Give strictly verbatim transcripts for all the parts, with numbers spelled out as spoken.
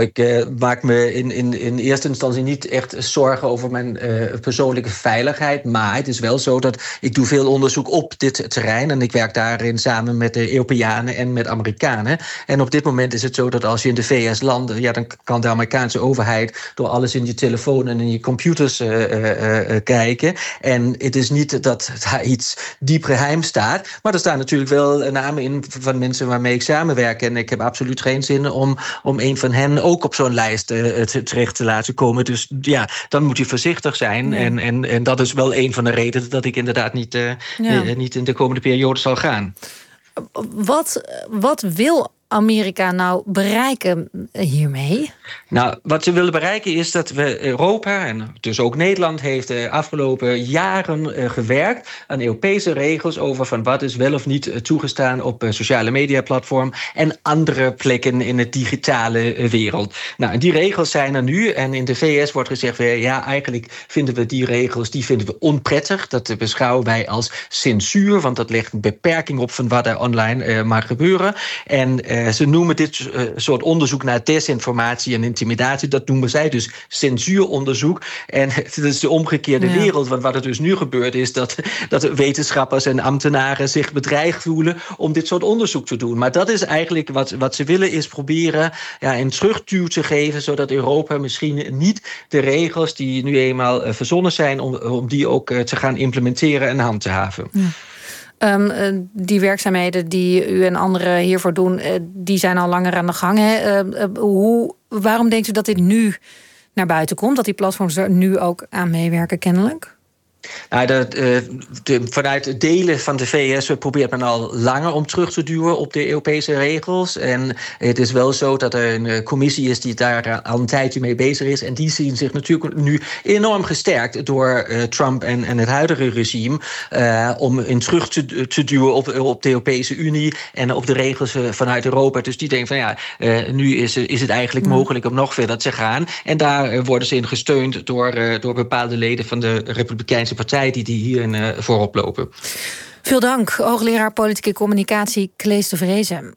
ik uh, maak me in, in, in eerste instantie niet echt zorgen over mijn uh, persoonlijke veiligheid. Maar het is wel zo dat ik doe veel onderzoek op dit terrein. En ik werk daarin samen met de Europeanen en met Amerikanen. En op dit moment is het zo dat als je in de V S landt, ja, dan kan de Amerikaanse overheid door alles in je telefoon en in je computers uh, uh, uh, kijken. En het is niet dat daar iets diep geheim staat. Maar er staan natuurlijk wel namen in van mensen waarmee ik samenwerk. En ik heb absoluut geen zin om, om een van hen ook op zo'n lijst uh, terecht te laten komen. Dus ja, dan moet je voorzichtig zijn. Ja. En, en, en dat is wel een van de redenen dat ik inderdaad niet, uh, ja. uh, niet in de komende periode zal gaan. Wat, wat wil Amerika nou bereiken hiermee? Nou, wat ze willen bereiken is dat we Europa, en dus ook Nederland, heeft de afgelopen jaren uh, gewerkt aan Europese regels over van wat is wel of niet uh, toegestaan op uh, sociale mediaplatform en andere plekken in de digitale uh, wereld. Nou, en die regels zijn er nu en in de V S wordt gezegd, uh, ja, eigenlijk vinden we die regels, die vinden we onprettig. Dat beschouwen wij als censuur, want dat legt een beperking op van wat er online uh, mag gebeuren. En uh, ze noemen dit uh, soort onderzoek naar desinformatie en intimidatie, dat noemen zij dus censuuronderzoek. En het is de omgekeerde ja. wereld. Want wat er dus nu gebeurt is dat, dat wetenschappers en ambtenaren zich bedreigd voelen om dit soort onderzoek te doen. Maar dat is eigenlijk wat, wat ze willen, is proberen ja, een terugduw te geven, zodat Europa misschien niet de regels die nu eenmaal uh, verzonnen zijn, om, om die ook uh, te gaan implementeren en handhaven. Ja. Um, uh, die werkzaamheden die u en anderen hiervoor doen, uh, die zijn al langer aan de gang. Hè? Uh, uh, hoe, waarom denkt u dat dit nu naar buiten komt? Dat die platforms er nu ook aan meewerken kennelijk? Nou, de, de, vanuit delen van de V S probeert men al langer om terug te duwen op de Europese regels. En het is wel zo dat er een commissie is die daar al een tijdje mee bezig is. En die zien zich natuurlijk nu enorm gesterkt door uh, Trump en, en het huidige regime. Uh, om in terug te, te duwen op, op de Europese Unie en op de regels uh, vanuit Europa. Dus die denken van ja, uh, nu is, is het eigenlijk mogelijk om nog verder te gaan. En daar uh, worden ze in gesteund door, uh, door bepaalde leden van de Republikeinse partij die, die hierin uh, voorop lopen. Veel dank, hoogleraar politieke communicatie Klees de Vreese.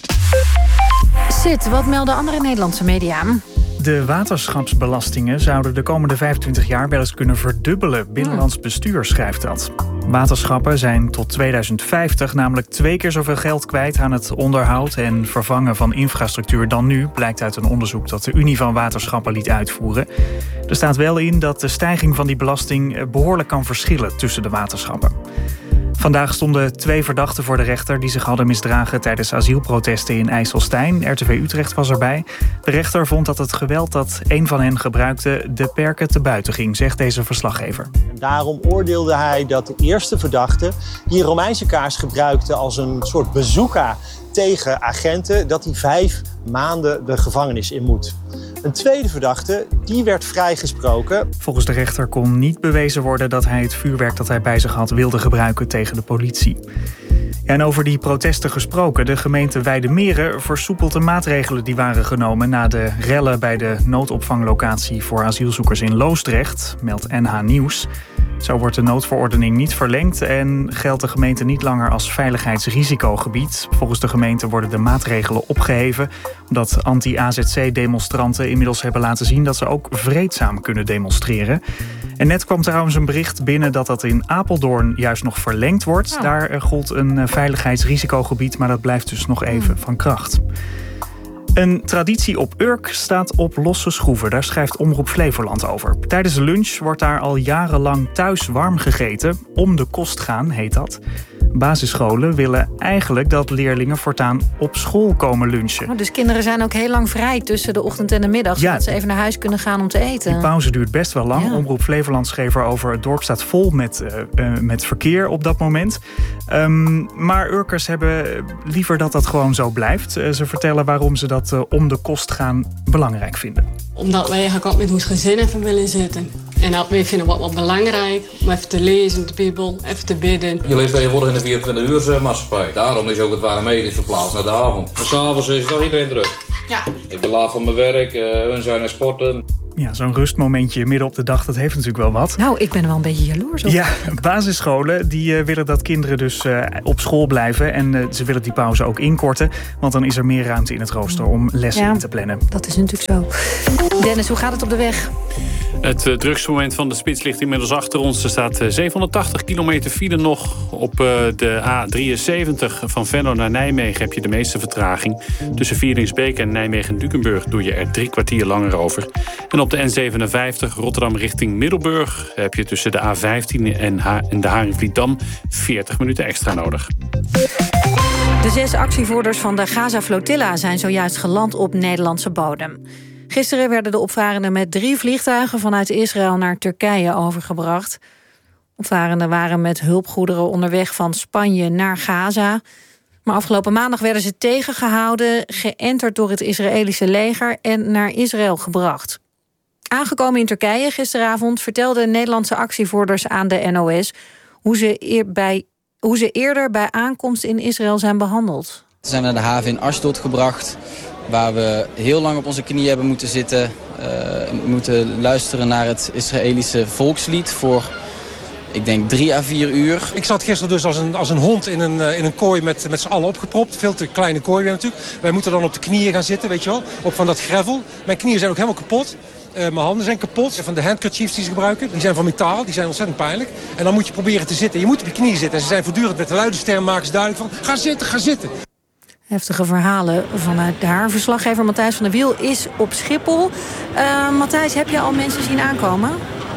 Sid, wat melden andere Nederlandse media? De waterschapsbelastingen zouden de komende vijfentwintig jaar wel eens kunnen verdubbelen. Binnenlands Bestuur schrijft dat. Waterschappen zijn tot tweeduizend vijftig namelijk twee keer zoveel geld kwijt aan het onderhoud en vervangen van infrastructuur dan nu, blijkt uit een onderzoek dat de Unie van Waterschappen liet uitvoeren. Er staat wel in dat de stijging van die belasting behoorlijk kan verschillen tussen de waterschappen. Vandaag stonden twee verdachten voor de rechter die zich hadden misdragen tijdens asielprotesten in IJsselstein. R T V Utrecht was erbij. De rechter vond dat het geweld dat een van hen gebruikte de perken te buiten ging, zegt deze verslaggever. Daarom oordeelde hij dat de eerste verdachte die een Romeinse kaars gebruikte als een soort bazooka tegen agenten, dat hij vijf maanden de gevangenis in moet. Een tweede verdachte, die werd vrijgesproken. Volgens de rechter kon niet bewezen worden dat hij het vuurwerk dat hij bij zich had wilde gebruiken tegen de politie. En over die protesten gesproken, de gemeente Weidemeren versoepelt de maatregelen die waren genomen na de rellen bij de noodopvanglocatie voor asielzoekers in Loosdrecht, meldt N H Nieuws. Zo wordt de noodverordening niet verlengd en geldt de gemeente niet langer als veiligheidsrisicogebied. Volgens de gemeente worden de maatregelen opgeheven omdat anti-A Z C-demonstranten inmiddels hebben laten zien dat ze ook vreedzaam kunnen demonstreren. En net kwam trouwens een bericht binnen dat dat in Apeldoorn juist nog verlengd wordt. Oh. Daar gold een veiligheidsrisicogebied, maar dat blijft dus nog even van kracht. Een traditie op Urk staat op losse schroeven. Daar schrijft Omroep Flevoland over. Tijdens de lunch wordt daar al jarenlang thuis warm gegeten. Om de kost gaan, heet dat. Basisscholen willen eigenlijk dat leerlingen voortaan op school komen lunchen. Oh, dus kinderen zijn ook heel lang vrij tussen de ochtend en de middag, zodat ja, ze even naar huis kunnen gaan om te eten. Die pauze duurt best wel lang. Ja. Omroep Flevoland schreef erover. Het dorp staat vol met, uh, uh, met verkeer op dat moment. Um, maar Urkers hebben liever dat dat gewoon zo blijft. Uh, ze vertellen waarom ze dat uh, om de kost gaan belangrijk vinden. Omdat wij eigenlijk ook met ons gezin even willen zitten. En dat wij vinden wat, wat belangrijk, om even te lezen, de Bijbel, even te bidden. Je leeft tegenwoordig in de vierentwintig uur maatschappij. Daarom is ook het warme eten verplaatst naar de avond. Maar s'avonds is toch iedereen druk. Ja. Ik ben laat van mijn werk, uh, hun zijn naar sporten. Ja, zo'n rustmomentje midden op de dag, dat heeft natuurlijk wel wat. Nou, ik ben er wel een beetje jaloers op. Ja, basisscholen die uh, willen dat kinderen dus uh, op school blijven. En uh, ze willen die pauze ook inkorten. Want dan is er meer ruimte in het rooster om lessen ja, in te plannen. Dat is natuurlijk zo. Dennis, hoe gaat het op de weg? Het uh, drugsmoment van de spits ligt inmiddels achter ons. Er staat uh, zevenhonderdtachtig kilometer file nog. Op uh, de A drieënzeventig van Venlo naar Nijmegen heb je de meeste vertraging. Tussen Vieringsbeek en Nijmegen-Dukenburg doe je er drie kwartier langer over. En op de N zevenenvijftig Rotterdam richting Middelburg heb je tussen de A vijftien en, ha- en de Haringvlietdam veertig minuten extra nodig. De zes actievoerders van de Gaza-flotilla zijn zojuist geland op Nederlandse bodem. Gisteren werden de opvarenden met drie vliegtuigen vanuit Israël naar Turkije overgebracht. Opvarenden waren met hulpgoederen onderweg van Spanje naar Gaza. Maar afgelopen maandag werden ze tegengehouden, geënterd door het Israëlische leger en naar Israël gebracht. Aangekomen in Turkije gisteravond vertelden Nederlandse actievoerders aan de N O S hoe ze, eer bij, hoe ze eerder bij aankomst in Israël zijn behandeld. We zijn naar de haven in Ashdod gebracht, waar we heel lang op onze knieën hebben moeten zitten. Uh, moeten luisteren naar het Israëlische volkslied voor, ik denk, drie à vier uur. Ik zat gisteren dus als een, als een hond in een, in een kooi met, met z'n allen opgepropt. Veel te kleine kooi weer natuurlijk. Wij moeten dan op de knieën gaan zitten, weet je wel. Op van dat gravel. Mijn knieën zijn ook helemaal kapot. Uh, mijn handen zijn kapot. Van de handkerchiefs die ze gebruiken. Die zijn van metaal. Die zijn ontzettend pijnlijk. En dan moet je proberen te zitten. Je moet op je knieën zitten. En ze zijn voortdurend met de luide stem maken ze duidelijk van, ga zitten, ga zitten. Heftige verhalen vanuit daar. Verslaggever Matthijs van der Wiel is op Schiphol. Uh, Matthijs, heb je al mensen zien aankomen?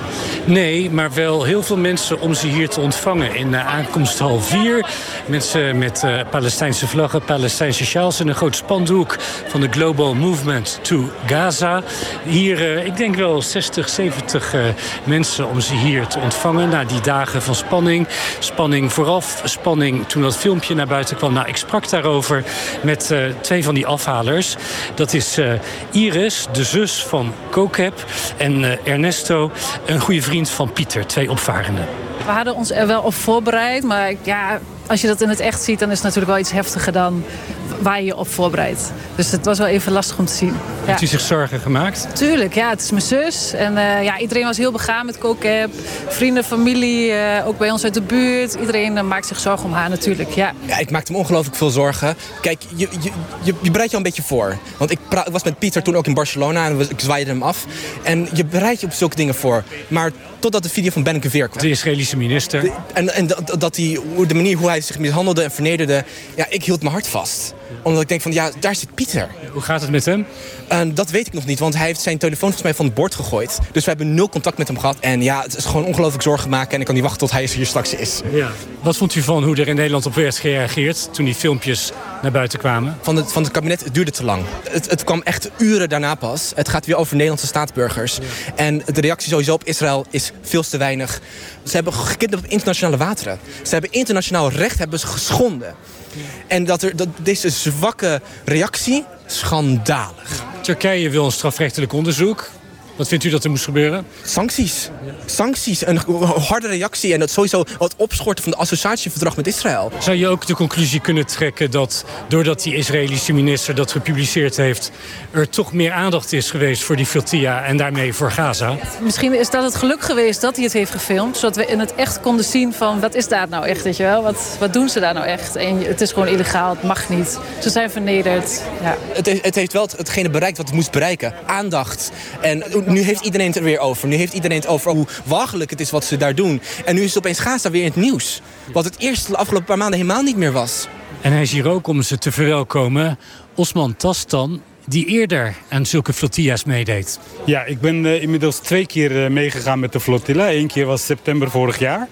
Nee, maar wel heel veel mensen om ze hier te ontvangen. In uh, aankomsthal vier. Mensen met uh, Palestijnse vlaggen, Palestijnse sjaals en een groot spandoek van de Global Movement to Gaza. Hier, uh, ik denk wel zestig, zeventig uh, mensen om ze hier te ontvangen. Na die dagen van spanning. Spanning vooraf, spanning toen dat filmpje naar buiten kwam. Nou, ik sprak daarover met uh, twee van die afhalers. Dat is uh, Iris, de zus van Kokeb, en uh, Ernesto, een goede vriend van Pieter, twee opvarenden. We hadden ons er wel op voorbereid, maar ja, als je dat in het echt ziet, dan is het natuurlijk wel iets heftiger dan waar je je op voorbereidt. Dus het was wel even lastig om te zien. Ja. Heeft u zich zorgen gemaakt? Tuurlijk, ja, het is mijn zus. En uh, ja, iedereen was heel begaan met Kokeb. Vrienden, familie, uh, ook bij ons uit de buurt. Iedereen uh, maakt zich zorgen om haar natuurlijk, ja. Ja, ik maakte me ongelooflijk veel zorgen. Kijk, je, je, je, je bereidt je al een beetje voor. Want ik, pra- ik was met Pieter toen ook in Barcelona en ik zwaaide hem af. En je bereidt je op zulke dingen voor. Maar totdat de video van Ben Gvir kwam. De Israëlische minister. De, en en dat, dat die, de manier hoe hij zich mishandelde en vernederde. Ja, ik hield mijn hart vast. Omdat ik denk van, ja, daar zit Pieter. Hoe gaat het met hem? En dat weet ik nog niet, want hij heeft zijn telefoon volgens mij van het bord gegooid. Dus we hebben nul contact met hem gehad. En ja, het is gewoon ongelooflijk zorgen maken. En ik kan niet wachten tot hij hier straks is. Ja. Wat vond u van hoe er in Nederland op werd gereageerd toen die filmpjes naar buiten kwamen? Van het, van het kabinet, het duurde te lang. Het, het kwam echt uren daarna pas. Het gaat weer over Nederlandse staatsburgers. Ja. En de reactie sowieso op Israël is veel te weinig. Ze hebben gekidnapt op internationale wateren. Ze hebben internationaal recht hebben ze geschonden. Ja. En dat er dat deze zwakke reactie, schandalig. Turkije wil een strafrechtelijk onderzoek. Wat vindt u dat er moest gebeuren? Sancties. Ja. Sancties. Een harde reactie. En dat sowieso het opschorten van de associatieverdrag met Israël. Zou je ook de conclusie kunnen trekken dat doordat die Israëlische minister dat gepubliceerd heeft, er toch meer aandacht is geweest voor die flotilla en daarmee voor Gaza? Misschien is dat het geluk geweest dat hij het heeft gefilmd. Zodat we in het echt konden zien van wat is daar nou echt, weet je wel? Wat, wat doen ze daar nou echt? En het is gewoon illegaal, het mag niet. Ze zijn vernederd. Ja. Het, het heeft wel hetgene bereikt wat het moest bereiken. Aandacht. En nu heeft iedereen het er weer over. Nu heeft iedereen het over hoe walgelijk het is wat ze daar doen. En nu is het opeens Gaza weer in het nieuws. Wat het eerst de afgelopen paar maanden helemaal niet meer was. En hij is hier ook om ze te verwelkomen. Osman Tastan, die eerder aan zulke flotilla's meedeed. Ja, ik ben uh, inmiddels twee keer uh, meegegaan met de flotilla. Eén keer was september vorig jaar.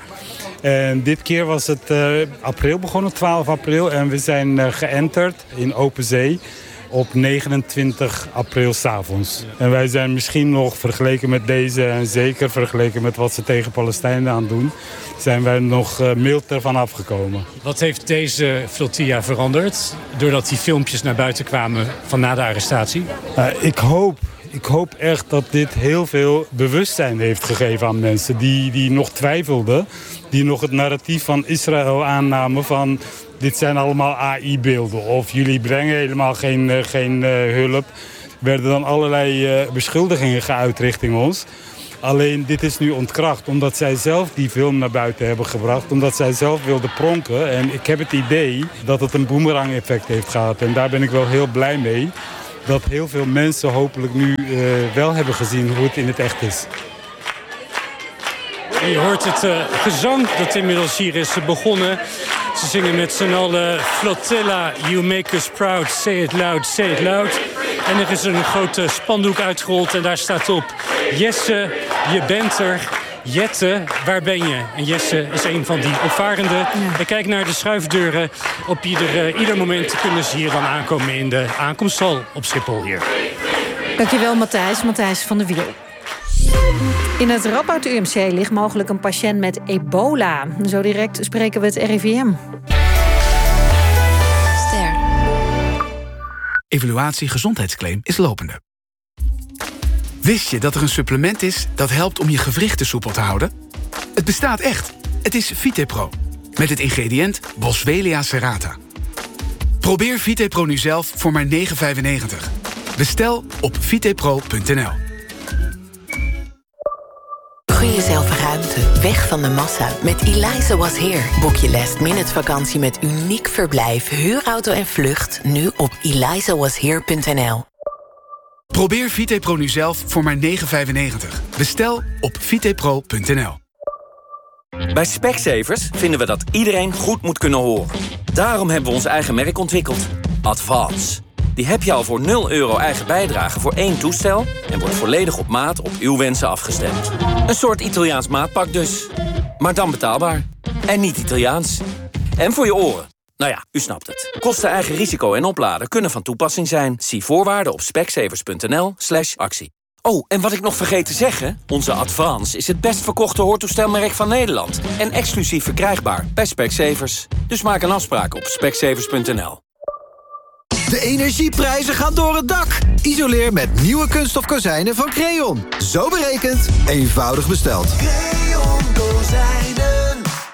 En dit keer was het uh, april begonnen, twaalf april. En we zijn uh, geënterd in open zee op negenentwintig april 's avonds. Ja. En wij zijn misschien nog vergeleken met deze, en zeker vergeleken met wat ze tegen Palestijnen aan doen, zijn wij nog uh, milder van afgekomen. Wat heeft deze flotilla veranderd doordat die filmpjes naar buiten kwamen van na de arrestatie? Uh, ik hoop... Ik hoop echt dat dit heel veel bewustzijn heeft gegeven aan mensen die, die nog twijfelden. Die nog het narratief van Israël aannamen van dit zijn allemaal A I-beelden. Of jullie brengen helemaal geen, uh, geen uh, hulp. werden dan allerlei uh, beschuldigingen geuit richting ons. Alleen dit is nu ontkracht, omdat zij zelf die film naar buiten hebben gebracht. Omdat zij zelf wilden pronken. En ik heb het idee dat het een boemerang-effect heeft gehad. En daar ben ik wel heel blij mee. Dat heel veel mensen hopelijk nu uh, wel hebben gezien hoe het in het echt is. En je hoort het uh, gezang dat inmiddels hier is begonnen. Ze zingen met z'n allen Flotilla, you make us proud, say it loud, say it loud. En er is een grote spandoek uitgerold en daar staat op: Jesse, je bent er. Jette, waar ben je? En Jesse is een van die opvarenden. Ja. En kijk naar de schuifdeuren. Op ieder, uh, ieder moment kunnen ze hier dan aankomen in de aankomsthal op Schiphol hier. Dankjewel Matthijs, Matthijs van der Wiel. In het Radboud U M C ligt mogelijk een patiënt met ebola. Zo direct spreken we het R I V M. Ster. Evaluatie gezondheidsclaim is lopende. Wist je dat er een supplement is dat helpt om je gewrichten soepel te houden? Het bestaat echt. Het is Vitepro. Met het ingrediënt Boswellia serrata. Probeer Vitepro nu zelf voor maar negen vijfennegentig. Bestel op vitepro punt n l. Gun jezelf ruimte, weg van de massa. Met Eliza Was Here. Boek je last minute vakantie met uniek verblijf, huurauto en vlucht nu op eliza was here punt n l. Probeer Vitepro nu zelf voor maar negen vijfennegentig. Bestel op vitepro punt n l. Bij Specsavers vinden we dat iedereen goed moet kunnen horen. Daarom hebben we ons eigen merk ontwikkeld. Advance. Die heb je al voor nul euro eigen bijdrage voor één toestel en wordt volledig op maat op uw wensen afgestemd. Een soort Italiaans maatpak dus. Maar dan betaalbaar. En niet Italiaans. En voor je oren. Nou ja, u snapt het. Kosten, eigen risico en opladen kunnen van toepassing zijn. Zie voorwaarden op specsavers punt n l slash actie. Oh, en wat ik nog vergeet te zeggen. Onze Advance is het best verkochte hoortoestelmerk van Nederland. En exclusief verkrijgbaar bij Specsavers. Dus maak een afspraak op specsavers punt n l. De energieprijzen gaan door het dak. Isoleer met nieuwe kunststof kozijnen van Creon. Zo berekend, eenvoudig besteld. Creon kozijnen.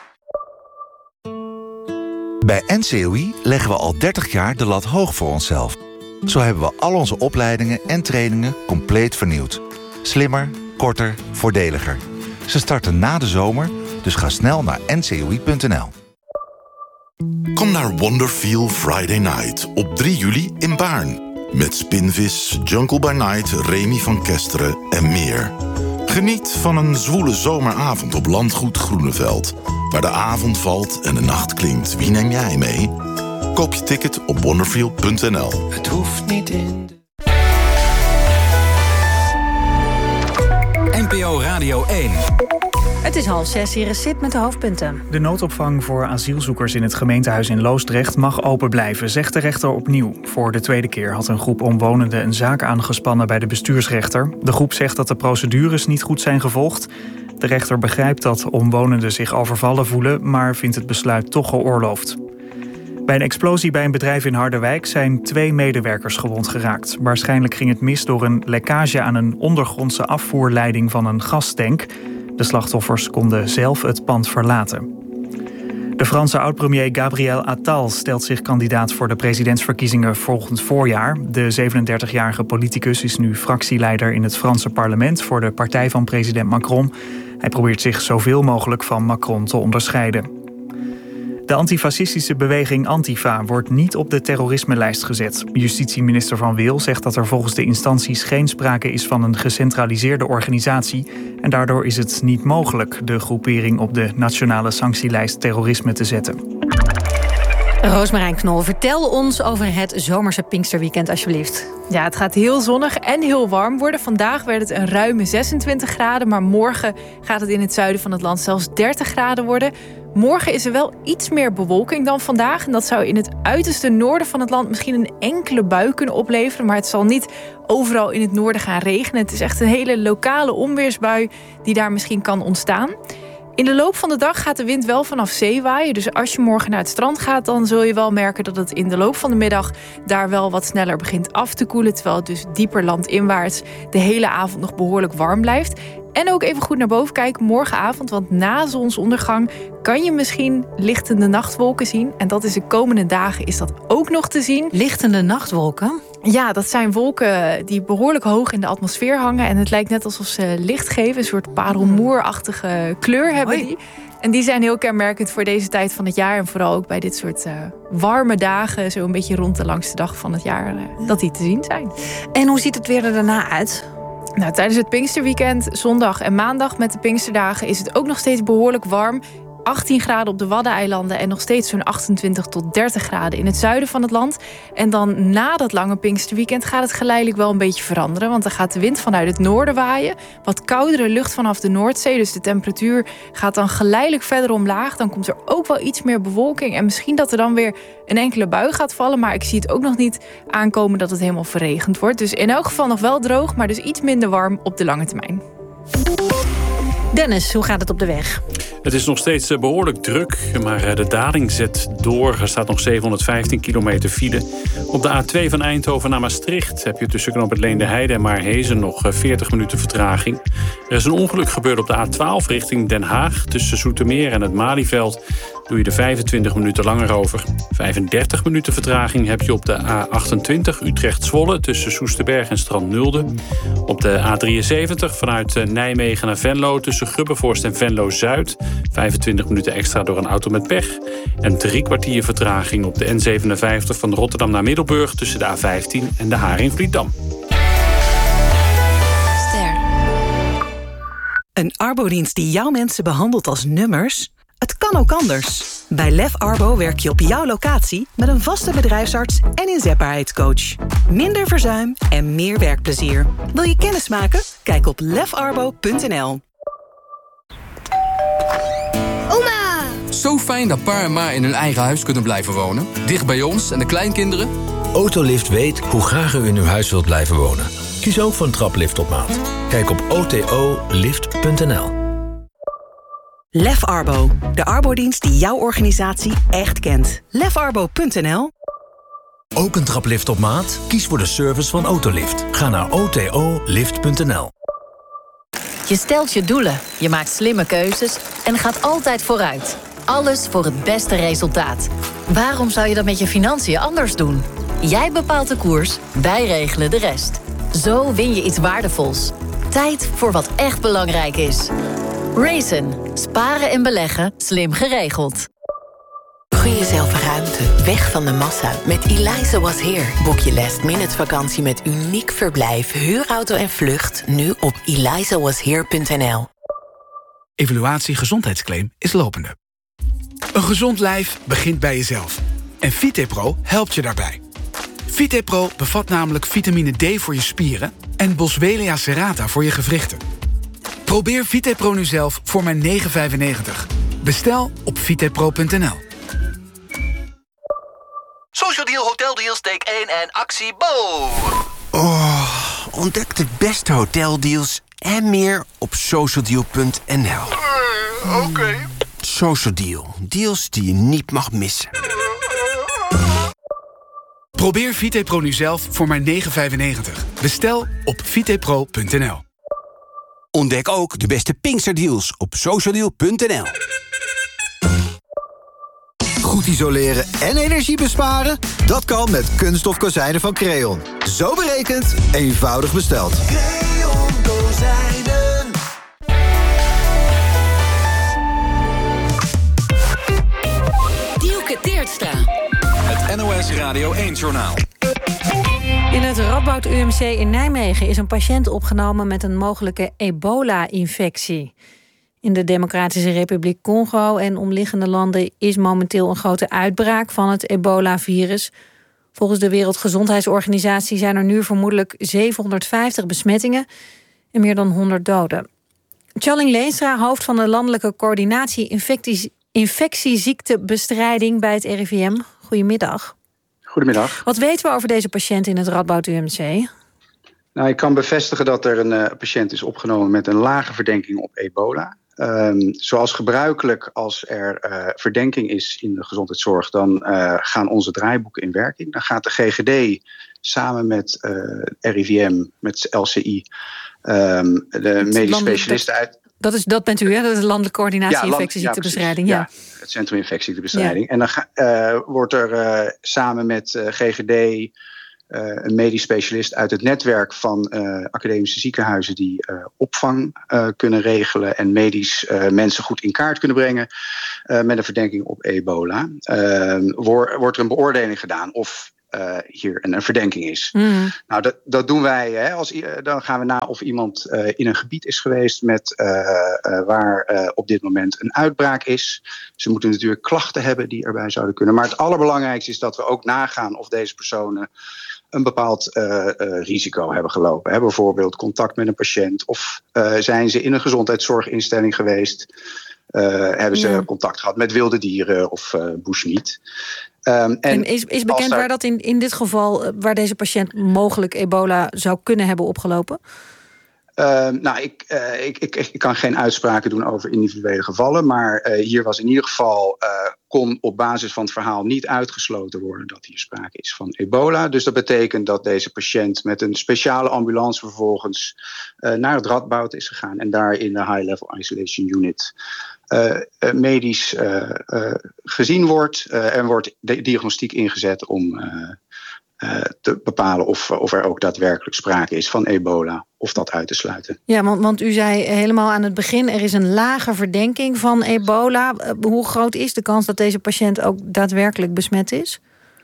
Bij N C O I leggen we al dertig jaar de lat hoog voor onszelf. Zo hebben we al onze opleidingen en trainingen compleet vernieuwd. Slimmer, korter, voordeliger. Ze starten na de zomer, dus ga snel naar n c o i punt n l. Kom naar Wonderfeel Friday Night op drie juli in Baarn. Met Spinvis, Jungle by Night, Remy van Kesteren en meer. Geniet van een zwoele zomeravond op Landgoed Groeneveld. Waar de avond valt en de nacht klinkt. Wie neem jij mee? Koop je ticket op wonderfeel punt n l. Het hoeft niet in de... N P O Radio één. Het is half zes, hier is Sid met de hoofdpunten. De noodopvang voor asielzoekers in het gemeentehuis in Loosdrecht mag open blijven, zegt de rechter opnieuw. Voor de tweede keer had een groep omwonenden een zaak aangespannen bij de bestuursrechter. De groep zegt dat de procedures niet goed zijn gevolgd. De rechter begrijpt dat omwonenden zich overvallen voelen, maar vindt het besluit toch geoorloofd. Bij een explosie bij een bedrijf in Harderwijk zijn twee medewerkers gewond geraakt. Waarschijnlijk ging het mis door een lekkage aan een ondergrondse afvoerleiding van een gastank. De slachtoffers konden zelf het pand verlaten. De Franse oud-premier Gabriel Attal stelt zich kandidaat voor de presidentsverkiezingen volgend voorjaar. De zevenendertigjarige politicus is nu fractieleider in het Franse parlement voor de partij van president Macron. Hij probeert zich zoveel mogelijk van Macron te onderscheiden. De antifascistische beweging Antifa wordt niet op de terrorismelijst gezet. Justitieminister Van Wil zegt dat er volgens de instanties geen sprake is van een gecentraliseerde organisatie. En daardoor is het niet mogelijk de groepering op de nationale sanctielijst terrorisme te zetten. Roosmarijn Knol, vertel ons over het zomerse Pinksterweekend alsjeblieft. Ja, het gaat heel zonnig en heel warm worden. Vandaag werd het een ruime zesentwintig graden, maar morgen gaat het in het zuiden van het land zelfs dertig graden worden. Morgen is er wel iets meer bewolking dan vandaag. En dat zou in het uiterste noorden van het land misschien een enkele bui kunnen opleveren. Maar het zal niet overal in het noorden gaan regenen. Het is echt een hele lokale onweersbui die daar misschien kan ontstaan. In de loop van de dag gaat de wind wel vanaf zee waaien. Dus als je morgen naar het strand gaat, dan zul je wel merken dat het in de loop van de middag daar wel wat sneller begint af te koelen. Terwijl het dus dieper landinwaarts de hele avond nog behoorlijk warm blijft. En ook even goed naar boven kijken morgenavond, want na zonsondergang kan je misschien lichtende nachtwolken zien. En dat is de komende dagen is dat ook nog te zien. Lichtende nachtwolken? Ja, dat zijn wolken die behoorlijk hoog in de atmosfeer hangen. En het lijkt net alsof ze licht geven. Een soort parelmoerachtige kleur hebben die. En die zijn heel kenmerkend voor deze tijd van het jaar. En vooral ook bij dit soort uh, warme dagen, zo een beetje rond de langste dag van het jaar, uh, dat die te zien zijn. En hoe ziet het weer er daarna uit? Nou, tijdens het Pinksterweekend, zondag en maandag met de Pinksterdagen, is het ook nog steeds behoorlijk warm. achttien graden op de Waddeneilanden en nog steeds zo'n achtentwintig tot dertig graden in het zuiden van het land. En dan na dat lange Pinksterweekend gaat het geleidelijk wel een beetje veranderen. Want dan gaat de wind vanuit het noorden waaien. Wat koudere lucht vanaf de Noordzee. Dus de temperatuur gaat dan geleidelijk verder omlaag. Dan komt er ook wel iets meer bewolking. En misschien dat er dan weer een enkele bui gaat vallen. Maar ik zie het ook nog niet aankomen dat het helemaal verregend wordt. Dus in elk geval nog wel droog, maar dus iets minder warm op de lange termijn. Dennis, hoe gaat het op de weg? Het is nog steeds behoorlijk druk, maar de daling zet door. Er staat nog zevenhonderdvijftien kilometer file. Op de A twee van Eindhoven naar Maastricht heb je tussen knooppunt Leende-Heide en Maarhezen nog veertig minuten vertraging. Er is een ongeluk gebeurd op de A twaalf richting Den Haag. Tussen Zoetermeer en het Malieveld doe je er vijfentwintig minuten langer over. vijfendertig minuten vertraging heb je op de A achtentwintig Utrecht-Zwolle tussen Soesterberg en Strand-Nulde. Op de A drieënzeventig vanuit Nijmegen naar Venlo tussen Grubbevorst en Venlo-Zuid. vijfentwintig minuten extra door een auto met pech. En drie kwartier vertraging op de N zevenenvijftig van Rotterdam naar Middelburg tussen de A vijftien en de Haring-Vlietdam. Een arbodienst die jouw mensen behandelt als nummers? Het kan ook anders. Bij Lef Arbo werk je op jouw locatie met een vaste bedrijfsarts en inzetbaarheidscoach. Minder verzuim en meer werkplezier. Wil je kennis maken? Kijk op lef arbo punt n l. Oma! Zo fijn dat pa en ma in hun eigen huis kunnen blijven wonen. Dicht bij ons en de kleinkinderen. Autolift weet hoe graag u in uw huis wilt blijven wonen. Kies ook voor een traplift op maat. Kijk op o t o lift punt n l. Lef Arbo, de arbodienst die jouw organisatie echt kent. lef arbo punt n l. Ook een traplift op maat? Kies voor de service van Autolift. Ga naar o t o lift punt n l. Je stelt je doelen, je maakt slimme keuzes en gaat altijd vooruit. Alles voor het beste resultaat. Waarom zou je dat met je financiën anders doen? Jij bepaalt de koers, wij regelen de rest. Zo win je iets waardevols. Tijd voor wat echt belangrijk is. Raisin. Sparen en beleggen. Slim geregeld. Gun jezelf ruimte. Weg van de massa. Met Eliza Was Here. Boek je last minute vakantie met uniek verblijf, huurauto en vlucht. Nu op eliza was here punt n l. Evaluatie gezondheidsclaim is lopende. Een gezond lijf begint bij jezelf. En VitePro helpt je daarbij. VitePro bevat namelijk vitamine D voor je spieren en Boswellia serrata voor je gewrichten. Probeer VitePro nu zelf voor maar negen vijfennegentig. Bestel op vitepro punt n l. Social Deal Hotel Deals take één en actie Bo! Oh, ontdek de beste hoteldeals en meer op social deal punt n l. Uh, Oké. Okay. Social Deal. Deals die je niet mag missen. Probeer VitePro nu zelf voor maar negen vijfennegentig. Bestel op vitepro punt n l. Ontdek ook de beste Pinksterdeals op social deal punt n l. Goed isoleren en energie besparen? Dat kan met kunststof kozijnen van Creon. Zo berekend, eenvoudig besteld. Creon kozijnen. Dielke Teertstra. Het N O S Radio één-journaal. In het Radboud U M C in Nijmegen is een patiënt opgenomen met een mogelijke ebola-infectie. In de Democratische Republiek Congo en omliggende landen is momenteel een grote uitbraak van het ebola-virus. Volgens de Wereldgezondheidsorganisatie zijn er nu vermoedelijk zevenhonderdvijftig besmettingen en meer dan honderd doden. Tjalling Leenstra, hoofd van de Landelijke Coördinatie Infectie- Infectieziektebestrijding bij het R I V M. Goedemiddag. Goedemiddag. Wat weten we over deze patiënt in het Radboud U M C? Nou, ik kan bevestigen dat er een uh, patiënt is opgenomen met een lage verdenking op ebola. Um, zoals gebruikelijk, als er uh, verdenking is in de gezondheidszorg, dan uh, gaan onze draaiboeken in werking. Dan gaat de G G D samen met uh, R I V M, met L C I, Um, de medisch specialisten uit... Dat, is, dat bent u, hè? Dat is de Landelijke Coördinatie ja, Infectieziektebestrijding. Ja, ja. ja, het Centrum Infectieziektebestrijding. Ja. En dan uh, wordt er uh, samen met uh, G G D... Uh, een medisch specialist uit het netwerk van uh, academische ziekenhuizen... die uh, opvang uh, kunnen regelen... en medisch uh, mensen goed in kaart kunnen brengen... Uh, met een verdenking op ebola. Uh, wordt, wordt er een beoordeling gedaan of... Uh, hier een, een verdenking is. Mm. Nou, dat, dat doen wij. Hè, als, uh, dan gaan we na of iemand uh, in een gebied is geweest met, uh, uh, waar uh, op dit moment een uitbraak is. Ze moeten natuurlijk klachten hebben die erbij zouden kunnen. Maar het allerbelangrijkste is dat we ook nagaan of deze personen een bepaald uh, uh, risico hebben gelopen. Hè, bijvoorbeeld contact met een patiënt of uh, zijn ze in een gezondheidszorginstelling geweest. Uh, hebben ze ja. contact gehad met wilde dieren of uh, bushmeat. Um, en en is, is bekend daar... waar dat in, in dit geval, waar deze patiënt mogelijk ebola zou kunnen hebben opgelopen? Uh, nou, ik, uh, ik, ik, ik kan geen uitspraken doen over individuele gevallen. Maar uh, hier was in ieder geval, uh, kon op basis van het verhaal niet uitgesloten worden dat hier sprake is van ebola. Dus dat betekent dat deze patiënt met een speciale ambulance vervolgens uh, naar het Radboud is gegaan. En daar in de High Level Isolation Unit Uh, uh, medisch uh, uh, gezien wordt. Uh, er wordt de diagnostiek ingezet om uh, uh, te bepalen of, of er ook daadwerkelijk sprake is van ebola. Of dat uit te sluiten. Ja, want, want u zei helemaal aan het begin... er is een lage verdenking van ebola. Uh, hoe groot is de kans dat deze patiënt ook daadwerkelijk besmet is?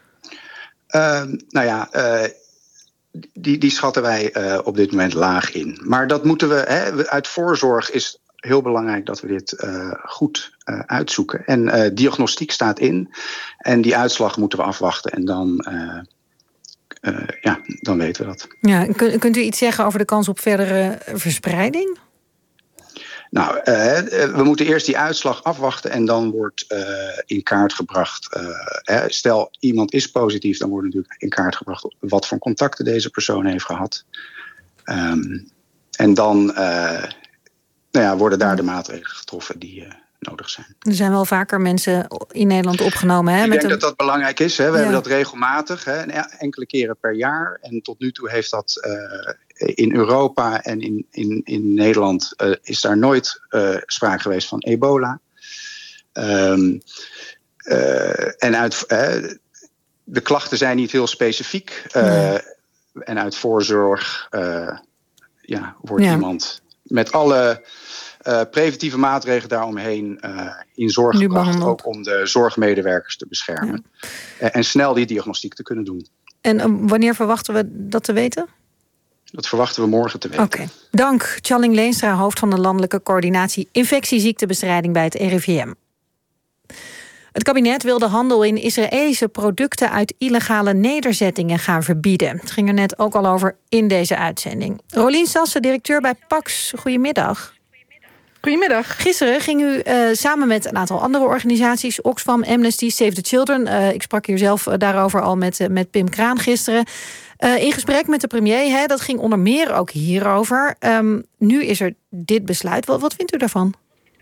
Uh, nou ja... Uh, die, die schatten wij uh, op dit moment laag in. Maar dat moeten we... Hè, uit voorzorg is... heel belangrijk dat we dit uh, goed uh, uitzoeken. En uh, diagnostiek staat in. En die uitslag moeten we afwachten. En dan, uh, uh, ja, dan weten we dat. Ja, kunt, kunt u iets zeggen over de kans op verdere verspreiding? Nou, uh, we moeten eerst die uitslag afwachten. En dan wordt uh, in kaart gebracht... Uh, hè, stel, iemand is positief... dan wordt natuurlijk in kaart gebracht... wat voor contacten deze persoon heeft gehad. Um, en dan... Uh, Nou ja, worden daar de maatregelen getroffen die uh, nodig zijn. Er zijn wel vaker mensen in Nederland opgenomen. Hè, Ik met denk een... dat dat belangrijk is. Hè. We ja. hebben dat regelmatig, hè, enkele keren per jaar. En tot nu toe heeft dat uh, in Europa en in, in, in Nederland... Uh, is daar nooit uh, sprake geweest van ebola. Um, uh, en uit, uh, de klachten zijn niet heel specifiek. Uh, nee. En uit voorzorg uh, ja, wordt ja. iemand... met alle uh, preventieve maatregelen daaromheen uh, in zorg nu gebracht. Behandeld. Ook om de zorgmedewerkers te beschermen. Ja. En snel die diagnostiek te kunnen doen. En uh, wanneer verwachten we dat te weten? Dat verwachten we morgen te weten. Oké. Okay. Dank, Tjalling Leenstra, hoofd van de Landelijke Coördinatie Infectieziektebestrijding bij het R I V M. Het kabinet wil de handel in Israëlische producten uit illegale nederzettingen gaan verbieden. Het ging er net ook al over in deze uitzending. Rolien Sassen, directeur bij Pax. Goedemiddag. Goedemiddag. Gisteren ging u uh, samen met een aantal andere organisaties, Oxfam, Amnesty, Save the Children. Uh, ik sprak hier zelf uh, daarover al met, uh, met Pim Kraan gisteren. Uh, in gesprek met de premier, hè, dat ging onder meer ook hierover. Um, nu is er dit besluit. Wat, wat vindt u daarvan?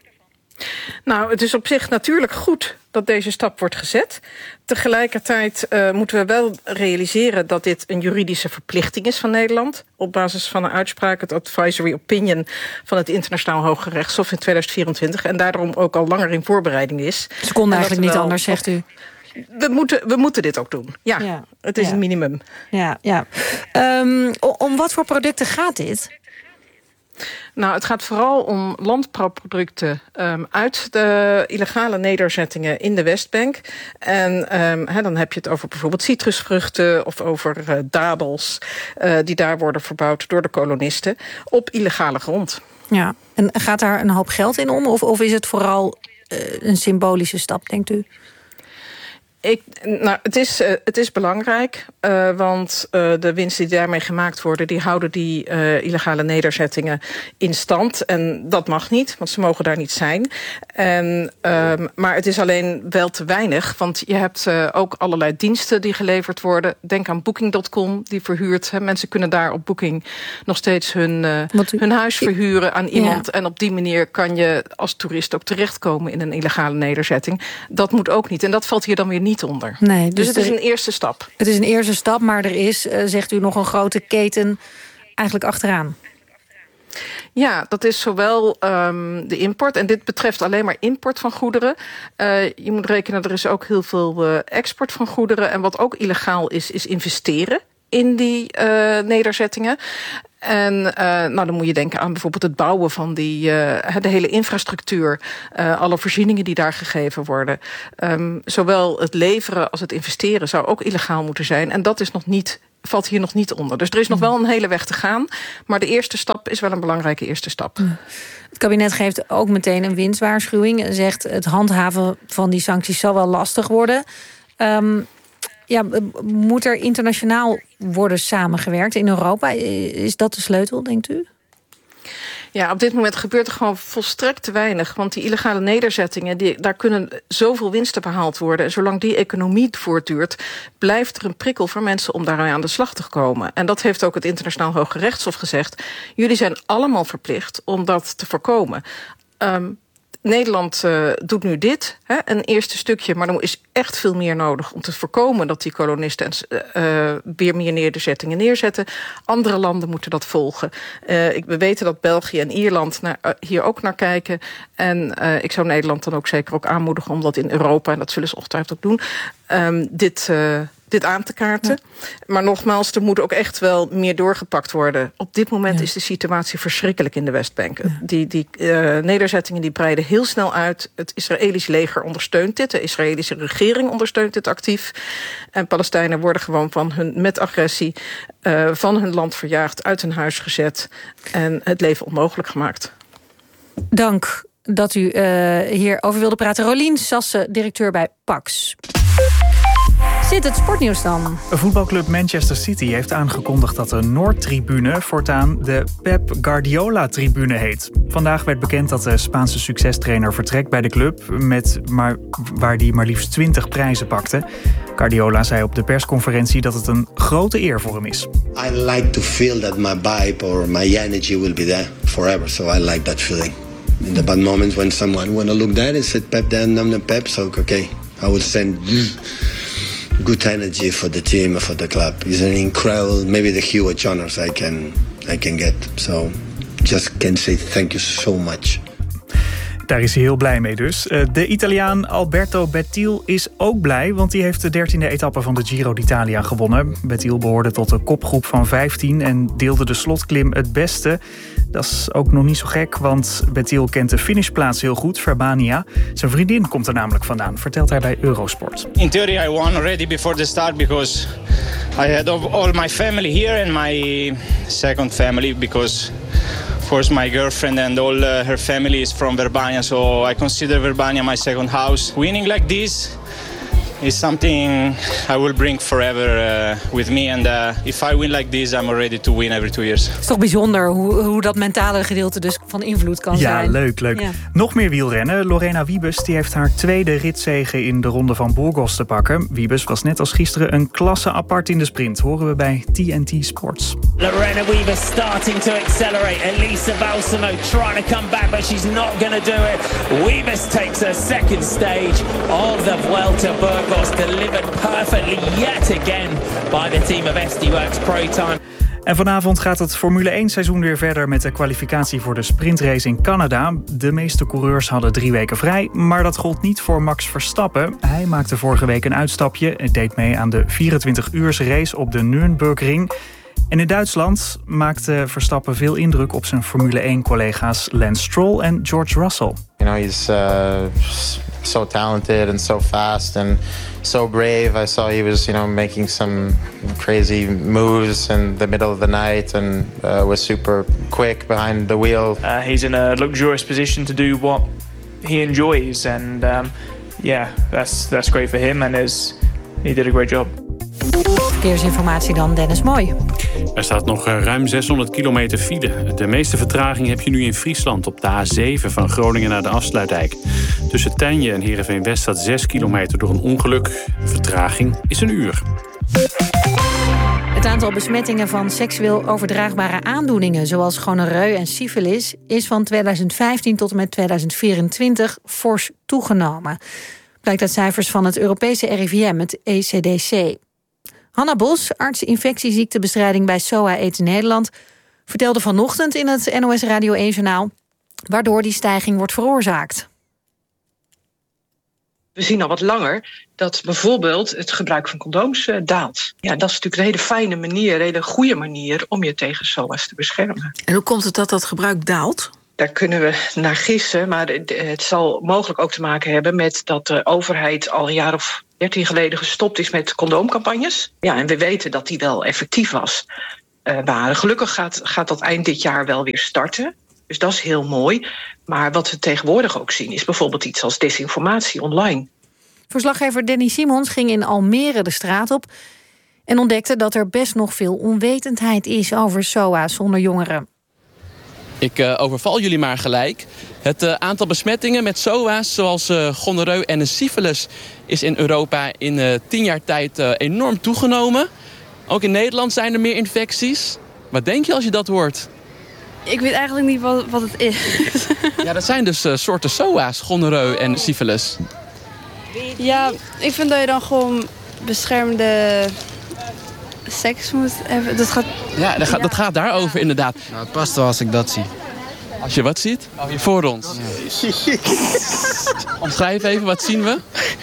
Nou, het is op zich natuurlijk goed dat deze stap wordt gezet. Tegelijkertijd uh, moeten we wel realiseren dat dit een juridische verplichting is van Nederland. Op basis van een uitspraak, het advisory opinion van het Internationaal Hoge Rechtshof in tweeduizend vierentwintig. En daarom ook al langer in voorbereiding is. Ze konden eigenlijk niet anders, zegt u. We moeten, we moeten dit ook doen. Ja, ja. Het is ja. een minimum. Ja, ja. Um, om wat voor producten gaat dit? Nou, het gaat vooral om landbouwproducten um, uit de illegale nederzettingen in de Westbank. En um, he, dan heb je het over bijvoorbeeld citrusvruchten of over uh, dadels uh, die daar worden verbouwd door de kolonisten op illegale grond. Ja, en gaat daar een hoop geld in om? Of, of is het vooral uh, een symbolische stap, denkt u? Ik, nou, het, is, uh, het is belangrijk, uh, want uh, de winsten die daarmee gemaakt worden, die houden die uh, illegale nederzettingen in stand. En dat mag niet, want ze mogen daar niet zijn. En, um, maar het is alleen wel te weinig, want je hebt uh, ook allerlei diensten die geleverd worden. Denk aan booking punt com, die verhuurt. Hè. Mensen kunnen daar op Booking nog steeds hun, uh, u, hun huis verhuren aan iemand. Ja. En op die manier kan je als toerist ook terechtkomen in een illegale nederzetting. Dat moet ook niet. En dat valt hier dan weer niet niet onder. Nee, dus, dus het is een eerste stap. Het is een eerste stap, maar er is, uh, zegt u, nog een grote keten eigenlijk achteraan. Ja, dat is zowel um, de import, en dit betreft alleen maar import van goederen. Uh, je moet rekenen, er is ook heel veel uh, export van goederen. En wat ook illegaal is, is investeren in die uh, nederzettingen. En uh, nou, dan moet je denken aan bijvoorbeeld het bouwen van die, uh, de hele infrastructuur. Uh, alle voorzieningen die daar gegeven worden. Um, zowel het leveren als het investeren zou ook illegaal moeten zijn. En dat is nog niet, valt hier nog niet onder. Dus er is nog wel een hele weg te gaan. Maar de eerste stap is wel een belangrijke eerste stap. Het kabinet geeft ook meteen een winstwaarschuwing. Zegt het handhaven van die sancties zal wel lastig worden. Um, Ja, moet er internationaal worden samengewerkt in Europa? Is dat de sleutel, denkt u? Ja, op dit moment gebeurt er gewoon volstrekt te weinig. Want die illegale nederzettingen, die, daar kunnen zoveel winsten behaald worden. En zolang die economie voortduurt, blijft er een prikkel voor mensen om daarmee aan de slag te komen. En dat heeft ook het Internationaal Hoge Rechtshof gezegd. Jullie zijn allemaal verplicht om dat te voorkomen. Um, Nederland uh, doet nu dit, hè, een eerste stukje, maar er is echt veel meer nodig om te voorkomen dat die kolonisten uh, weer meer nederzettingen neerzetten. Andere landen moeten dat volgen. Uh, ik, we weten dat België en Ierland naar, uh, hier ook naar kijken. En uh, ik zou Nederland dan ook zeker ook aanmoedigen om dat in Europa, en dat zullen ze ongetwijfeld ook doen, um, dit... Uh, dit aan te kaarten. Ja. Maar nogmaals, er moet ook echt wel meer doorgepakt worden. Op dit moment ja. is de situatie verschrikkelijk in de Westbank. Ja. Die, die uh, nederzettingen die breiden heel snel uit. Het Israëlisch leger ondersteunt dit. De Israëlische regering ondersteunt dit actief. En Palestijnen worden gewoon van hun, met agressie uh, van hun land verjaagd, uit hun huis gezet en het leven onmogelijk gemaakt. Dank dat u uh, hierover wilde praten. Rolien Sassen, directeur bij Pax. Zit het sportnieuws dan? Voetbalclub Manchester City heeft aangekondigd dat de Noordtribune voortaan de Pep Guardiola-tribune heet. Vandaag werd bekend dat de Spaanse succestrainer vertrekt bij de club, met maar, waar hij maar liefst twintig prijzen pakte. Guardiola zei op de persconferentie dat het een grote eer voor hem is. I like to feel that my vibe or my energy will be there forever, so I like that feeling. In the bad moments when someone wanna look there and said Pep, then I'm the Pep, so okay, I will send good energy for the team and for the club. It's an incredible, maybe the huge honors I can I can get. So just can say thank you so much. Daar is hij heel blij mee dus. De Italiaan Alberto Bettiol is ook blij, want hij heeft de dertiende etappe van de Giro d'Italia gewonnen. Bettiol behoorde tot de kopgroep van vijftien en deelde de slotklim het beste. Dat is ook nog niet zo gek, want Bettiol kent de finishplaats heel goed, Verbania. Zijn vriendin komt er namelijk vandaan, vertelt hij bij Eurosport. In theory I won already before the start because I had all my family here and my second family because of course my girlfriend and all uh, her family is from Verbania, so I consider Verbania my second house. Winning like this is something I will bring forever uh, with me. And uh, if I win like this, I'm ready to win every two years. Het is toch bijzonder hoe, hoe dat mentale gedeelte dus van invloed kan ja, zijn. Ja, leuk, leuk. Ja. Nog meer wielrennen. Lorena Wiebes die heeft haar tweede ritzege in de ronde van Burgos te pakken. Wiebes was net als gisteren een klasse apart in de sprint. Horen we bij T N T Sports. Lorena Wiebes starting to accelerate. Elisa Balsamo trying to come back, but she's not going to do it. Wiebes takes her second stage of the Vuelta Burgos. Was delivered perfectly yet again by the team of S D Works Pro Time. En vanavond gaat het Formule één seizoen weer verder met de kwalificatie voor de sprintrace in Canada. De meeste coureurs hadden drie weken vrij, maar dat gold niet voor Max Verstappen. Hij maakte vorige week een uitstapje en deed mee aan de vierentwintig uurs race op de Nürburgring. En in Duitsland maakte Verstappen veel indruk op zijn Formule één collega's Lance Stroll en George Russell. You know, he's uh, so talented and so fast and so brave. I saw he was, you know, making some crazy moves in the middle of the night and uh, was super quick behind the wheel. Uh, he's in a luxurious position to do what he enjoys, and um, yeah, that's that's great for him, and is he did a great job. Verkeersinformatie dan, Dennis Mooi. Er staat nog ruim zeshonderd kilometer file. De meeste vertraging heb je nu in Friesland op de A zeven van Groningen naar de Afsluitdijk. Tussen Tijnje en Heerenveen-West staat zes kilometer door een ongeluk. De vertraging is een uur. Het aantal besmettingen van seksueel overdraagbare aandoeningen, zoals gonoreu en syfilis, is van tweeduizend vijftien tot en met tweeduizend vierentwintig fors toegenomen. Blijkt uit cijfers van het Europese R I V M, het E C D C. Hanna Bos, arts infectieziektebestrijding bij S O A AIDS Nederland. vertelde vanochtend in het N O S Radio één-journaal... waardoor die stijging wordt veroorzaakt. We zien al wat langer dat bijvoorbeeld het gebruik van condooms uh, daalt. Ja, dat is natuurlijk een hele fijne manier, een hele goede manier... om je tegen S O A's te beschermen. En hoe komt het dat dat gebruik daalt? Daar kunnen we naar gissen, maar het zal mogelijk ook te maken hebben... met dat de overheid al een jaar of dertien geleden gestopt is met condoomcampagnes. Ja, en we weten dat die wel effectief was. Uh, maar gelukkig gaat, gaat dat eind dit jaar wel weer starten. Dus dat is heel mooi. Maar wat we tegenwoordig ook zien is bijvoorbeeld iets als desinformatie online. Verslaggever Danny Simons ging in Almere de straat op... en ontdekte dat er best nog veel onwetendheid is over S O A's onder jongeren. Ik uh, overval jullie maar gelijk. Het uh, aantal besmettingen met S O A's, zoals uh, gonorreu en syfilis... is in Europa in uh, tien jaar tijd uh, enorm toegenomen. Ook in Nederland zijn er meer infecties. Wat denk je als je dat hoort? Ik weet eigenlijk niet wat, wat het is. Ja, dat zijn dus uh, soorten S O A's, gonorreu en syfilis. Ja, ik vind dat je dan gewoon beschermde seks moet hebben. Dat gaat... Ja, dat, gaat, dat gaat daarover inderdaad. Nou, het past wel als ik dat zie. Als je wat ziet? Hou je voor ons. Ja. Omschrijf even, wat zien we?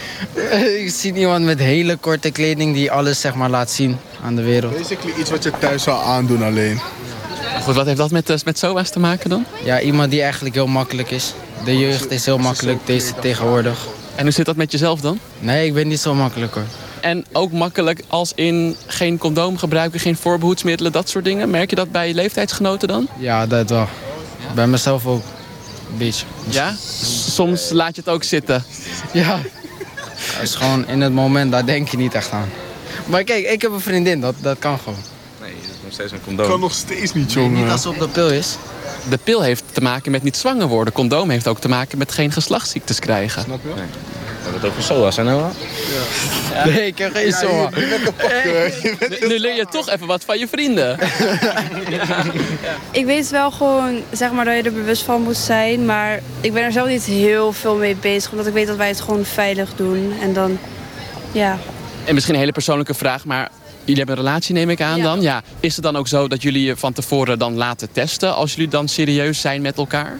Ik zie iemand met hele korte kleding die alles zeg maar laat zien aan de wereld. Basically iets wat je thuis zou aandoen alleen. Goed, wat heeft dat met, met S O A's te maken dan? Ja, iemand die eigenlijk heel makkelijk is. De jeugd is heel makkelijk deze tegenwoordig. En hoe zit dat met jezelf dan? Nee, ik ben niet zo makkelijk hoor. En ook makkelijk als in geen condoom gebruiken, geen voorbehoedsmiddelen, dat soort dingen. Merk je dat bij je leeftijdsgenoten dan? Ja, dat wel. Ja? Bij mezelf ook. Een beetje. Ja? Soms laat je het ook zitten? Ja. Dat is gewoon in het moment, daar denk je niet echt aan. Maar kijk, ik heb een vriendin, dat, dat kan gewoon. Nee, dat is nog steeds een condoom. Kan nog steeds niet, jongen. Nee, niet als het op de pil is. De pil heeft te maken met niet zwanger worden. Condoom heeft ook te maken met geen geslachtsziektes krijgen. Snap je? Nee. We hebben het over S O A's, hè Noah? Ja. Nee, ik heb geen S O A. Ja, je, je bent kapot, hey. Nu, nu leer je toch even wat van je vrienden. Ja. Ik weet wel gewoon, zeg maar, dat je er bewust van moet zijn. Maar ik ben er zelf niet heel veel mee bezig. Omdat ik weet dat wij het gewoon veilig doen. En dan, ja. En misschien een hele persoonlijke vraag, maar... Jullie hebben een relatie, neem ik aan, ja. dan? Ja. Is het dan ook zo dat jullie je van tevoren dan laten testen... als jullie dan serieus zijn met elkaar?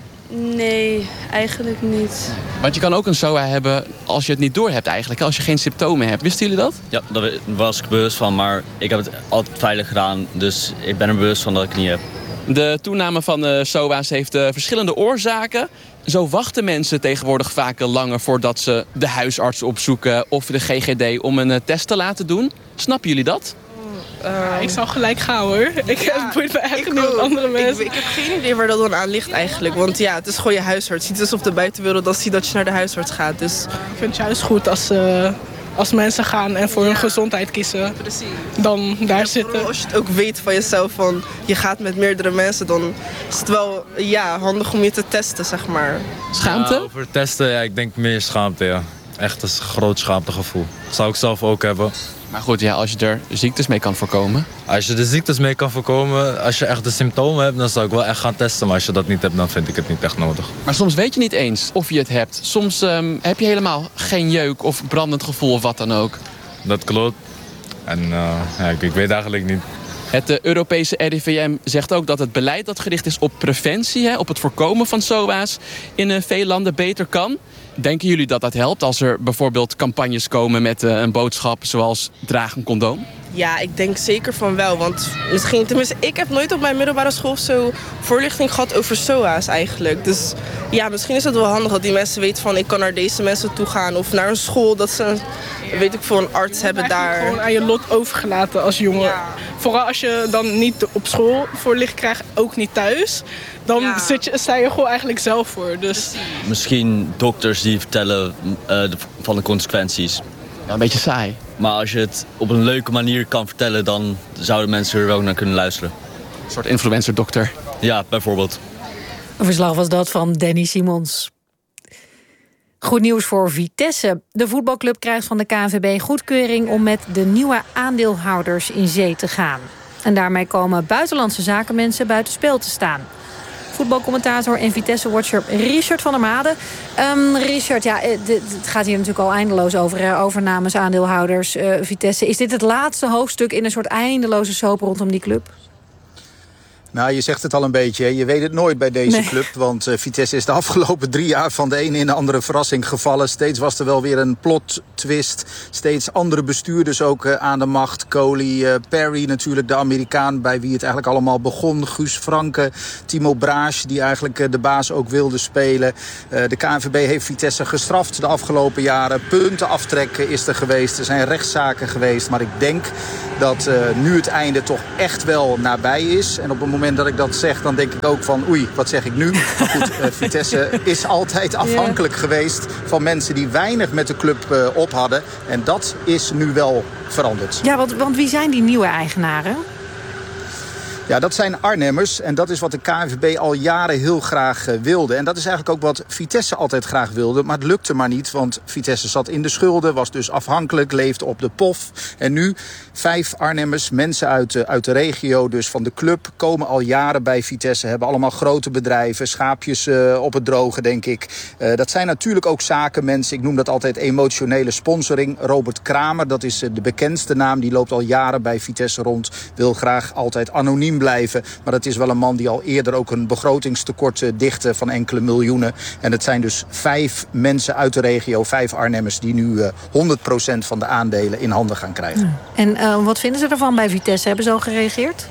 Nee, eigenlijk niet. Want je kan ook een S O A hebben als je het niet doorhebt eigenlijk. Als je geen symptomen hebt. Wisten jullie dat? Ja, daar was ik bewust van. Maar ik heb het altijd veilig gedaan. Dus ik ben er bewust van dat ik het niet heb. De toename van de S O A's heeft uh, verschillende oorzaken. Zo wachten mensen tegenwoordig vaak langer voordat ze de huisarts opzoeken... of de G G D om een uh, test te laten doen. Snappen jullie dat? Uh, ja, ik zou gelijk gaan hoor. Ik ja, het boeit me eigenlijk niet wat andere mensen. Ik, ik heb geen idee waar dat dan aan ligt eigenlijk. Want ja, het is gewoon je huisarts. Niet alsof de buitenwereld dan ziet dat je naar de huisarts gaat. Dus... Ik vind het juist goed als, uh, als mensen gaan en voor ja. hun gezondheid kiezen. Precies. Dan daar ja, zitten. Als je het ook weet van jezelf, van je gaat met meerdere mensen... dan is het wel ja, handig om je te testen, zeg maar. Schaamte? Ja, over testen, ja, ik denk meer schaamte, ja. Echt een groot schaamtegevoel. Dat zou ik zelf ook hebben. Maar goed, ja, als je er ziektes mee kan voorkomen... Als je de ziektes mee kan voorkomen, als je echt de symptomen hebt... dan zou ik wel echt gaan testen. Maar als je dat niet hebt, dan vind ik het niet echt nodig. Maar soms weet je niet eens of je het hebt. Soms um, heb je helemaal geen jeuk of brandend gevoel of wat dan ook. Dat klopt. En uh, ja, ik, ik weet eigenlijk niet. Het uh, Europese R I V M zegt ook dat het beleid dat gericht is op preventie... Hè, op het voorkomen van S O A's in uh, veel landen beter kan... Denken jullie dat dat helpt als er bijvoorbeeld campagnes komen met uh, een boodschap zoals draag een condoom? Ja, ik denk zeker van wel. Want misschien, tenminste, ik heb nooit op mijn middelbare school zo voorlichting gehad over S O A's eigenlijk. Dus ja, misschien is het wel handig dat die mensen weten van ik kan naar deze mensen toe gaan. Of naar een school dat ze, ja. weet ik veel, een arts hebben daar. Gewoon aan je lot overgelaten als jongen. Ja. Vooral als je dan niet op school voorlichting krijgt, ook niet thuis. Dan ja. zit je, sta je gewoon eigenlijk zelf voor. Dus. Misschien dokters die vertellen uh, de, van de consequenties. Ja, een beetje saai. Maar als je het op een leuke manier kan vertellen... dan zouden mensen er wel naar kunnen luisteren. Een soort influencer-dokter. Ja, bijvoorbeeld. Een verslag was dat van Danny Simons. Goed nieuws voor Vitesse. De voetbalclub krijgt van de K N V B goedkeuring... om met de nieuwe aandeelhouders in zee te gaan. En daarmee komen buitenlandse zakenmensen buitenspel te staan. Voetbalcommentator en Vitesse-watcher Richard van der Made. Um, Richard, ja, het gaat hier natuurlijk al eindeloos over. Overnames, aandeelhouders, uh, Vitesse. Is dit het laatste hoofdstuk in een soort eindeloze soap rondom die club? Nou, je zegt het al een beetje. Hè? Je weet het nooit bij deze nee. club. Want uh, Vitesse is de afgelopen drie jaar van de ene in de andere verrassing gevallen. Steeds was er wel weer een plot twist. Steeds andere bestuurders ook uh, aan de macht. Coley, uh, Perry natuurlijk, de Amerikaan bij wie het eigenlijk allemaal begon. Guus Franke, Timo Braas, die eigenlijk uh, de baas ook wilde spelen. Uh, de K N V B heeft Vitesse gestraft de afgelopen jaren. Punten aftrekken is er geweest. Er zijn rechtszaken geweest. Maar ik denk dat uh, nu het einde toch echt wel nabij is. En op het moment dat ik dat zeg, dan denk ik ook van oei, wat zeg ik nu? Maar goed, uh, Vitesse is altijd afhankelijk yeah. geweest van mensen die weinig met de club uh, op hadden. En dat is nu wel veranderd. Ja, want, want wie zijn die nieuwe eigenaren? Ja, dat zijn Arnhemmers en dat is wat de K N V B al jaren heel graag uh, wilde. En dat is eigenlijk ook wat Vitesse altijd graag wilde, maar het lukte maar niet. Want Vitesse zat in de schulden, was dus afhankelijk, leefde op de pof. En nu vijf Arnhemmers, mensen uit, uh, uit de regio, dus van de club, komen al jaren bij Vitesse. Hebben allemaal grote bedrijven, schaapjes uh, op het droge, denk ik. Uh, dat zijn natuurlijk ook zakenmensen. Ik noem dat altijd emotionele sponsoring. Robert Kramer, dat is uh, de bekendste naam. Die loopt al jaren bij Vitesse rond. Wil graag altijd anoniem blijven. Maar dat is wel een man die al eerder ook een begrotingstekort uh, dichtte van enkele miljoenen. En het zijn dus vijf mensen uit de regio, vijf Arnhemmers, die nu uh, honderd procent van de aandelen in handen gaan krijgen. En uh, wat vinden ze ervan bij Vitesse? Hebben ze al gereageerd?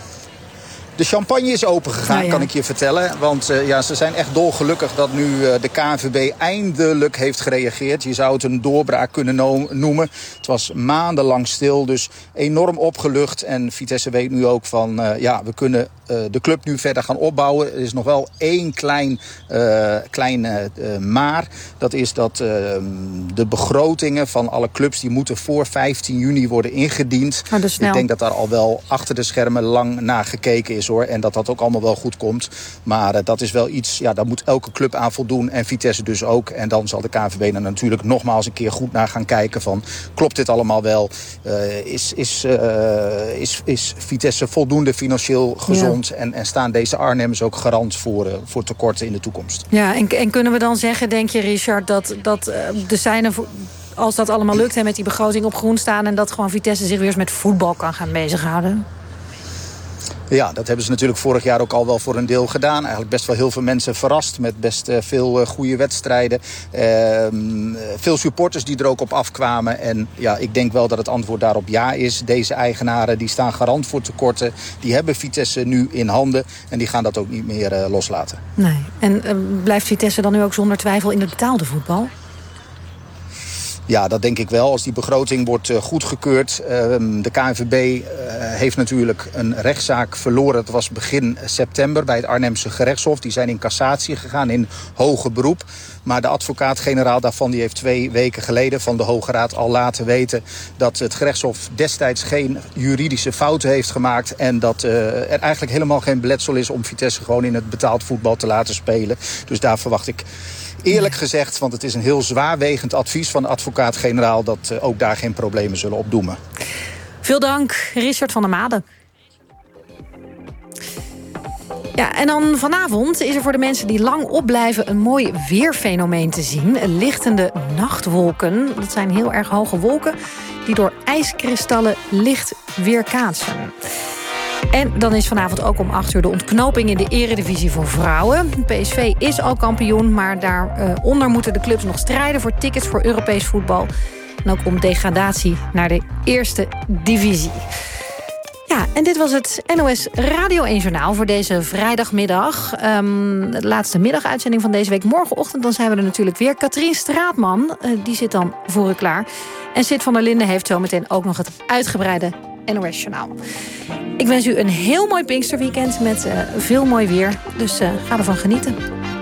De champagne is opengegaan, nou ja. kan ik je vertellen. Want uh, ja, ze zijn echt dolgelukkig dat nu uh, de K N V B eindelijk heeft gereageerd. Je zou het een doorbraak kunnen no- noemen. Het was maandenlang stil, dus enorm opgelucht. En Vitesse weet nu ook van, uh, ja, we kunnen uh, de club nu verder gaan opbouwen. Er is nog wel één klein, uh, klein uh, maar. Dat is dat uh, de begrotingen van alle clubs, die moeten voor vijftien juni worden ingediend. Oh, dus ik denk dat daar al wel achter de schermen lang naar gekeken is. Hoor, en dat dat ook allemaal wel goed komt. Maar uh, dat is wel iets, ja, daar moet elke club aan voldoen. En Vitesse dus ook. En dan zal de K N V B er natuurlijk nogmaals een keer goed naar gaan kijken van, klopt dit allemaal wel? Uh, is, is, uh, is, is Vitesse voldoende financieel gezond? Ja. En, en staan deze Arnhemmers ook garant voor, uh, voor tekorten in de toekomst? Ja, en, en kunnen we dan zeggen, denk je, Richard, dat, dat uh, de seinen, als dat allemaal lukt, en met die begroting op groen staan, en dat gewoon Vitesse zich weer eens met voetbal kan gaan bezighouden? Ja, dat hebben ze natuurlijk vorig jaar ook al wel voor een deel gedaan. Eigenlijk best wel heel veel mensen verrast met best uh, veel uh, goede wedstrijden. Uh, veel supporters die er ook op afkwamen. En ja, ik denk wel dat het antwoord daarop ja is. Deze eigenaren die staan garant voor tekorten. Die hebben Vitesse nu in handen. En die gaan dat ook niet meer uh, loslaten. Nee. En uh, blijft Vitesse dan nu ook zonder twijfel in het betaalde voetbal? Ja, dat denk ik wel. Als die begroting wordt uh, goedgekeurd. Uh, de K N V B uh, heeft natuurlijk een rechtszaak verloren. Dat was begin september bij het Arnhemse gerechtshof. Die zijn in cassatie gegaan, in hoger beroep. Maar de advocaat-generaal daarvan die heeft twee weken geleden van de Hoge Raad al laten weten dat het gerechtshof destijds geen juridische fouten heeft gemaakt. En dat uh, er eigenlijk helemaal geen beletsel is om Vitesse gewoon in het betaald voetbal te laten spelen. Dus daar verwacht ik, eerlijk gezegd, want het is een heel zwaarwegend advies van de advocaat-generaal, dat uh, ook daar geen problemen zullen opdoemen. Veel dank, Richard van der Made. Ja, en dan vanavond is er voor de mensen die lang opblijven een mooi weerfenomeen te zien. Lichtende nachtwolken. Dat zijn heel erg hoge wolken die door ijskristallen licht weerkaatsen. En dan is vanavond ook om acht uur de ontknoping in de eredivisie voor vrouwen. P S V is al kampioen, maar daaronder moeten de clubs nog strijden voor tickets voor Europees voetbal. En ook om degradatie naar de eerste divisie. Ja, en dit was het N O S Radio één Journaal voor deze vrijdagmiddag. Um, de laatste middaguitzending van deze week. Morgenochtend dan zijn we er natuurlijk weer. Katrien Straatman, uh, die zit dan voor u klaar. En Sid van der Linden heeft zometeen ook nog het uitgebreide N O S-journaal. Ik wens u een heel mooi Pinksterweekend met uh, veel mooi weer. Dus uh, ga ervan genieten.